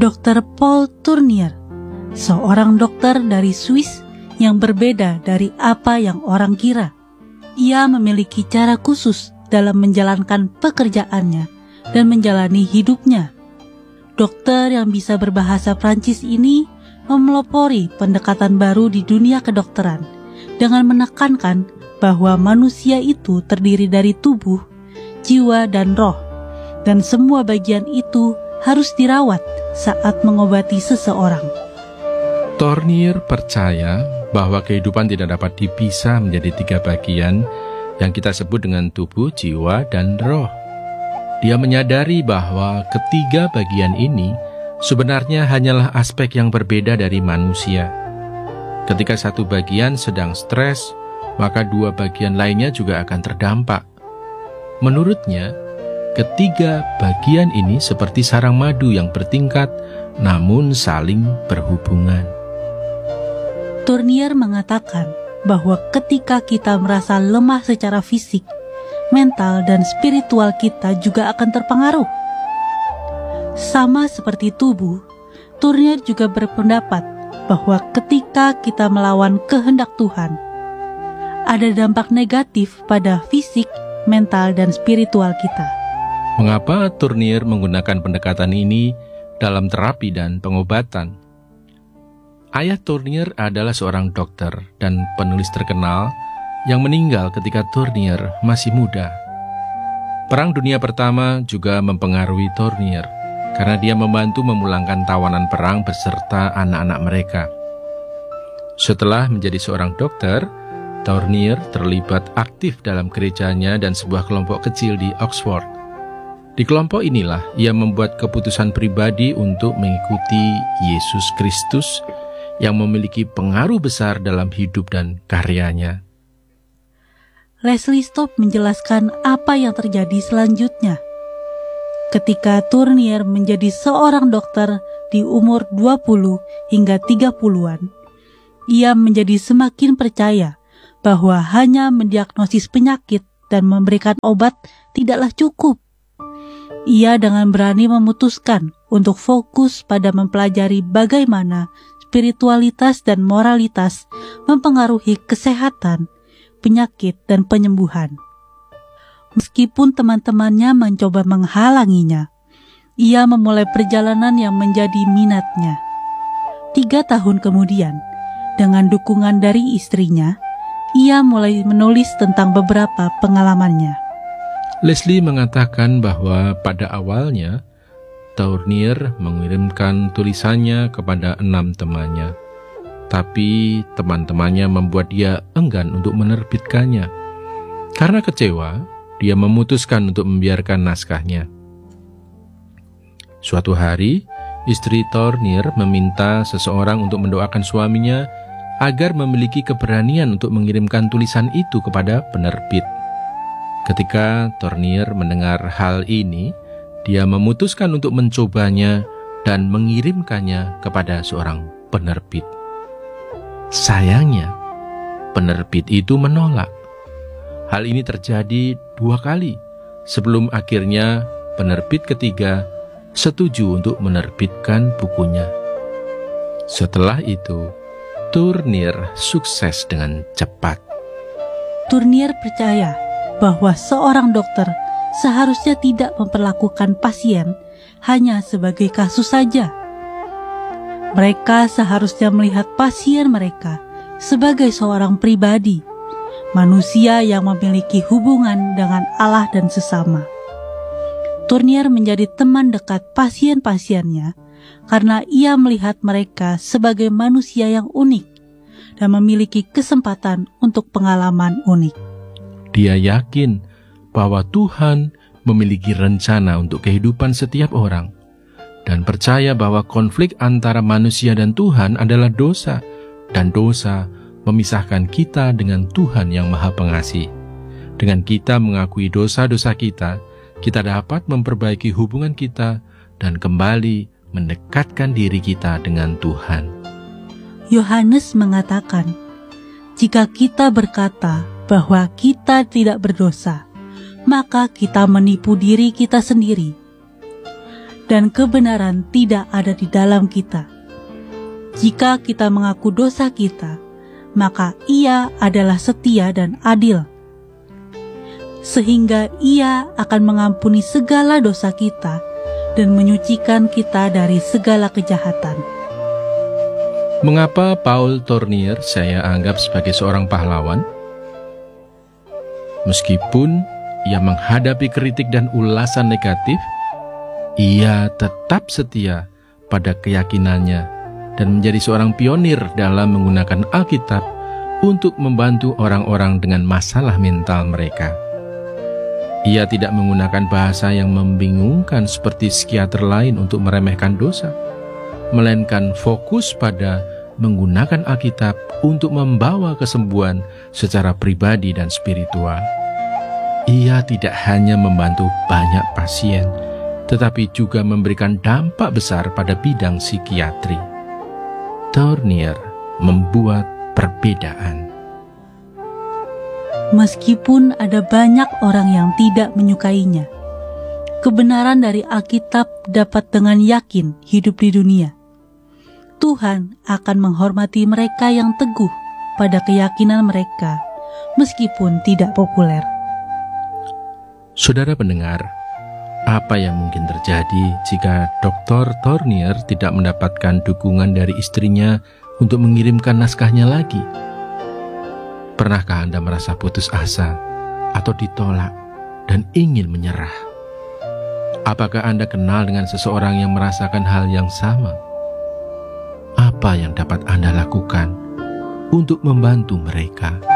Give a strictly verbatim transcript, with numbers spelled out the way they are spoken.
dokter Paul Tournier, seorang dokter dari Swiss yang berbeda dari apa yang orang kira. Ia memiliki cara khusus dalam menjalankan pekerjaannya dan menjalani hidupnya. Dokter yang bisa berbahasa Prancis ini memelopori pendekatan baru di dunia kedokteran dengan menekankan bahwa manusia itu terdiri dari tubuh, jiwa, dan roh, dan semua bagian itu harus dirawat saat mengobati seseorang. Tournier percaya bahwa kehidupan tidak dapat dipisah menjadi tiga bagian yang kita sebut dengan tubuh, jiwa, dan roh. Dia menyadari bahwa ketiga bagian ini sebenarnya hanyalah aspek yang berbeda dari manusia. Ketika satu bagian sedang stres, maka dua bagian lainnya juga akan terdampak. Menurutnya, ketiga bagian ini seperti sarang madu yang bertingkat namun saling berhubungan. Tournier mengatakan bahwa ketika kita merasa lemah secara fisik, mental dan spiritual kita juga akan terpengaruh. Sama seperti tubuh, Tournier juga berpendapat bahwa ketika kita melawan kehendak Tuhan, ada dampak negatif pada fisik, mental, dan spiritual kita. Mengapa Tournier menggunakan pendekatan ini dalam terapi dan pengobatan? Ayah Tournier adalah seorang dokter dan penulis terkenal yang meninggal ketika Tournier masih muda. Perang Dunia Pertama juga mempengaruhi Tournier karena dia membantu memulangkan tawanan perang beserta anak-anak mereka. Setelah menjadi seorang dokter, Tournier terlibat aktif dalam gerejanya dan sebuah kelompok kecil di Oxford. Di kelompok inilah ia membuat keputusan pribadi untuk mengikuti Yesus Kristus yang memiliki pengaruh besar dalam hidup dan karyanya. Leslie Stop menjelaskan apa yang terjadi selanjutnya. Ketika Tournier menjadi seorang dokter di umur dua puluh hingga tiga puluhan, ia menjadi semakin percaya bahwa hanya mendiagnosis penyakit dan memberikan obat tidaklah cukup. Ia dengan berani memutuskan untuk fokus pada mempelajari bagaimana spiritualitas dan moralitas mempengaruhi kesehatan, penyakit, dan penyembuhan. Meskipun teman-temannya mencoba menghalanginya, ia memulai perjalanan yang menjadi minatnya. Tiga tahun kemudian, dengan dukungan dari istrinya, ia mulai menulis tentang beberapa pengalamannya. Leslie mengatakan bahwa pada awalnya, Tournier mengirimkan tulisannya kepada enam temannya. Tapi teman-temannya membuat dia enggan untuk menerbitkannya. Karena kecewa, dia memutuskan untuk membiarkan naskahnya. Suatu hari, istri Tournier meminta seseorang untuk mendoakan suaminya agar memiliki keberanian untuk mengirimkan tulisan itu kepada penerbit. Ketika Tournier mendengar hal ini, dia memutuskan untuk mencobanya dan mengirimkannya kepada seorang penerbit. Sayangnya, penerbit itu menolak. Hal ini terjadi dua kali sebelum akhirnya penerbit ketiga setuju untuk menerbitkan bukunya. Setelah itu, Tournier sukses dengan cepat. Tournier percaya bahwa seorang dokter seharusnya tidak memperlakukan pasien hanya sebagai kasus saja. Mereka seharusnya melihat pasien mereka sebagai seorang pribadi, manusia yang memiliki hubungan dengan Allah dan sesama. Tournier menjadi teman dekat pasien-pasiennya karena ia melihat mereka sebagai manusia yang unik dan memiliki kesempatan untuk pengalaman unik. Dia yakin bahwa Tuhan memiliki rencana untuk kehidupan setiap orang dan percaya bahwa konflik antara manusia dan Tuhan adalah dosa, dan dosa memisahkan kita dengan Tuhan yang Maha Pengasih. Dengan kita mengakui dosa-dosa kita, kita dapat memperbaiki hubungan kita dan kembali mendekatkan diri kita dengan Tuhan. Yohanes mengatakan, jika kita berkata bahwa kita tidak berdosa, maka kita menipu diri kita sendiri. dan kebenaran tidak ada di dalam kita. Jika kita mengaku dosa kita, maka Ia adalah setia dan adil, sehingga Ia akan mengampuni segala dosa kita dan menyucikan kita dari segala kejahatan. Mengapa Paul Tournier saya anggap sebagai seorang pahlawan? Meskipun ia menghadapi kritik dan ulasan negatif, ia tetap setia pada keyakinannya dan menjadi seorang pionir dalam menggunakan Alkitab untuk membantu orang-orang dengan masalah mental mereka. Ia tidak menggunakan bahasa yang membingungkan seperti psikiater lain untuk meremehkan dosa, melainkan fokus pada menggunakan Alkitab untuk membawa kesembuhan secara pribadi dan spiritual. Ia tidak hanya membantu banyak pasien, tetapi juga memberikan dampak besar pada bidang psikiatri. Tournier membuat perbedaan. Meskipun ada banyak orang yang tidak menyukainya, kebenaran dari Alkitab dapat dengan yakin hidup di dunia. Tuhan akan menghormati mereka yang teguh pada keyakinan mereka, meskipun tidak populer. Saudara pendengar, apa yang mungkin terjadi jika doktor Tournier tidak mendapatkan dukungan dari istrinya untuk mengirimkan naskahnya lagi? Pernahkah Anda merasa putus asa atau ditolak dan ingin menyerah? Apakah Anda kenal dengan seseorang yang merasakan hal yang sama? Apa yang dapat Anda lakukan untuk membantu mereka?